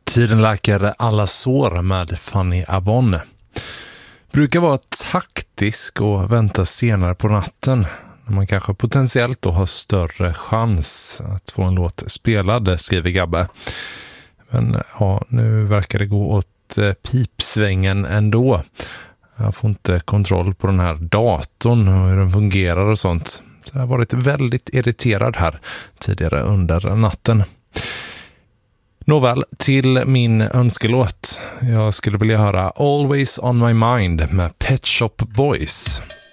Tiden läker alla sår med Fanny Avon. Brukar vara taktisk och vänta senare på natten när man kanske potentiellt då har större chans att få en låt spelad, skriver Gabbe. Men ja, nu verkar det gå åt pipsvängen ändå. Jag får inte kontroll på den här datorn och hur den fungerar och sånt. Så jag har varit väldigt irriterad här tidigare under natten. Nåväl, till min önskelåt. Jag skulle vilja höra Always on my mind med Pet Shop Boys.